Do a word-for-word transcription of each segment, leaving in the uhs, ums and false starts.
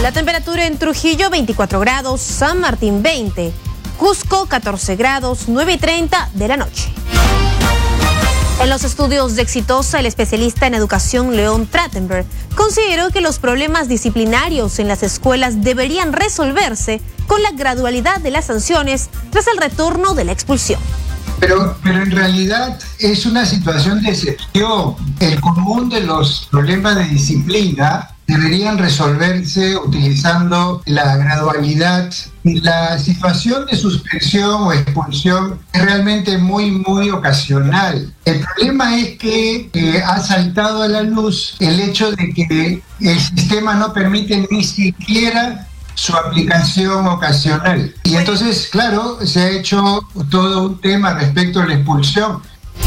La temperatura en Trujillo veinticuatro grados, San Martín veinte, Cusco catorce grados, nueve y treinta de la noche. En los estudios de Exitosa, el especialista en educación León Trattenberg consideró que los problemas disciplinarios en las escuelas deberían resolverse con la gradualidad de las sanciones tras el retorno de la expulsión. Pero, pero en realidad es una situación de excepción. El común de los problemas de disciplina deberían resolverse utilizando la gradualidad. La situación de suspensión o expulsión es realmente muy, muy ocasional. El problema es que eh, ha saltado a la luz el hecho de que el sistema no permite ni siquiera su aplicación ocasional. Y entonces, claro, se ha hecho todo un tema respecto a la expulsión.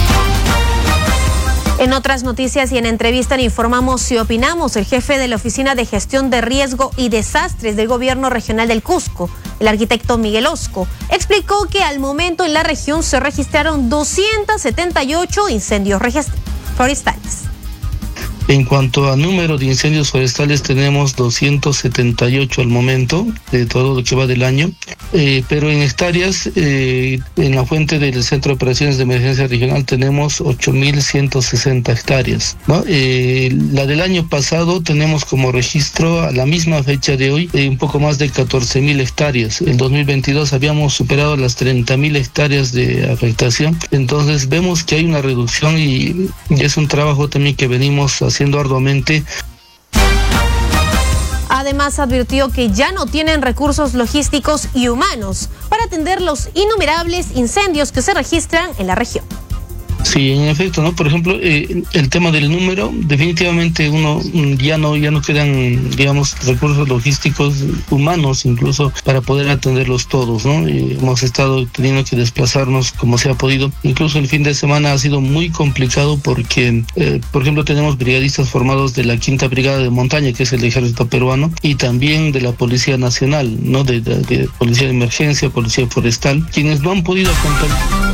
En otras noticias y en entrevista en Informamos y Opinamos, el jefe de la Oficina de Gestión de Riesgo y Desastres del Gobierno Regional del Cusco, el arquitecto Miguel Osco, explicó que al momento en la región se registraron doscientos setenta y ocho incendios forestales. En cuanto a número de incendios forestales, tenemos doscientos setenta y ocho al momento, de todo lo que va del año, eh, pero en hectáreas, eh, en la fuente del Centro de Operaciones de Emergencia Regional tenemos ocho mil ciento sesenta hectáreas, ¿no? Eh, la del año pasado tenemos como registro a la misma fecha de hoy eh, un poco más de catorce mil hectáreas. En dos mil veintidós habíamos superado las treinta mil hectáreas de afectación, entonces vemos que hay una reducción y, y es un trabajo también que venimos haciendo haciendo arduamente. Además, advirtió que ya no tienen recursos logísticos y humanos para atender los innumerables incendios que se registran en la región. Sí, en efecto, ¿no? Por ejemplo, eh, el tema del número, definitivamente uno ya no ya no quedan, digamos, recursos logísticos humanos incluso para poder atenderlos todos, ¿no? Eh, hemos estado teniendo que desplazarnos como se ha podido. Incluso el fin de semana ha sido muy complicado porque, eh, por ejemplo, tenemos brigadistas formados de la Quinta Brigada de Montaña, que es el ejército peruano, y también de la Policía Nacional, ¿no? De, de, de Policía de Emergencia, Policía Forestal, quienes no han podido acompañar.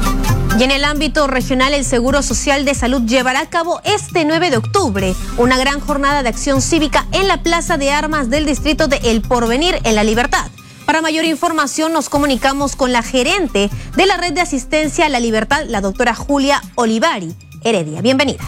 Y en el ámbito regional, el Seguro Social de Salud llevará a cabo este nueve de octubre una gran jornada de acción cívica en la Plaza de Armas del distrito de El Porvenir, en La Libertad. Para mayor información nos comunicamos con la gerente de la Red de Asistencia a la Libertad, la doctora Julia Olivari Heredia. Bienvenida.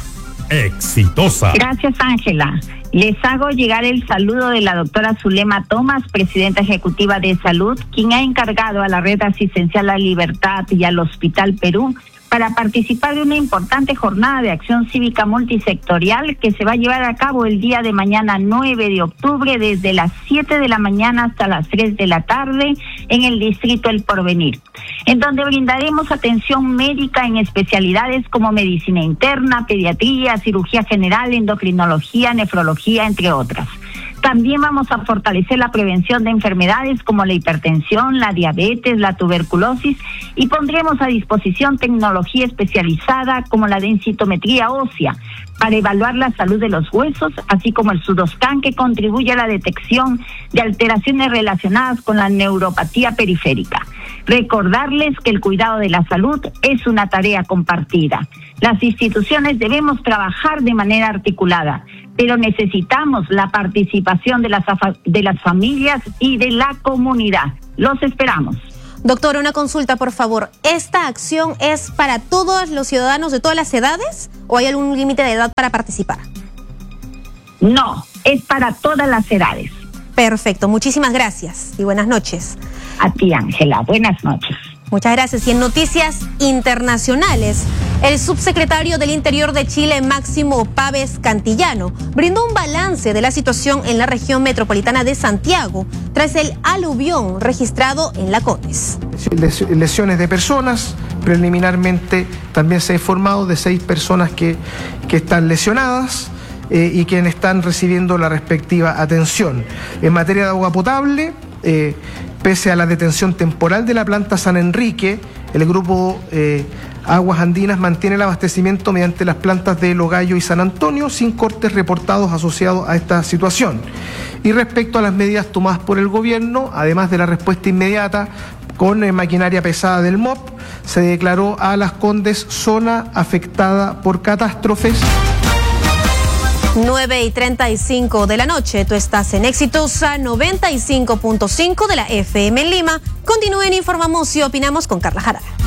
Exitosa. Gracias, Ángela. Les hago llegar el saludo de la doctora Zulema Tomás, presidenta ejecutiva de Salud, quien ha encargado a la Red Asistencial a la Libertad y al Hospital Perú para participar de una importante jornada de acción cívica multisectorial que se va a llevar a cabo el día de mañana nueve de octubre desde las siete de la mañana hasta las tres de la tarde en el distrito El Porvenir, en donde brindaremos atención médica en especialidades como medicina interna, pediatría, cirugía general, endocrinología, nefrología, entre otras. También vamos a fortalecer la prevención de enfermedades como la hipertensión, la diabetes, la tuberculosis, y pondremos a disposición tecnología especializada como la densitometría ósea para evaluar la salud de los huesos, así como el Sudoscan, que contribuye a la detección de alteraciones relacionadas con la neuropatía periférica. Recordarles que el cuidado de la salud es una tarea compartida. Las instituciones debemos trabajar de manera articulada, pero necesitamos la participación de las, de las familias y de la comunidad. Los esperamos. Doctora, una consulta, por favor. ¿Esta acción es para todos los ciudadanos de todas las edades o hay algún límite de edad para participar? No, es para todas las edades. Perfecto, muchísimas gracias y buenas noches. A ti, Ángela, buenas noches. Muchas gracias. Y en noticias internacionales, el subsecretario del Interior de Chile, Máximo Páez Cantillano, brindó un balance de la situación en la región metropolitana de Santiago tras el aluvión registrado en la Cotes. Lesiones de personas, preliminarmente también se ha informado de seis personas que, que están lesionadas eh, y quienes están recibiendo la respectiva atención. En materia de agua potable, eh, pese a la detención temporal de la planta San Enrique, el grupo eh, Aguas Andinas mantiene el abastecimiento mediante las plantas de Logallo y San Antonio, sin cortes reportados asociados a esta situación. Y respecto a las medidas tomadas por el gobierno, además de la respuesta inmediata con eh, maquinaria pesada del M O P, se declaró a Las Condes zona afectada por catástrofes. nueve y treinta y cinco de la noche, tú estás en Exitosa noventa y cinco punto cinco de la F M en Lima. Continúen, informamos y opinamos con Carla Jara.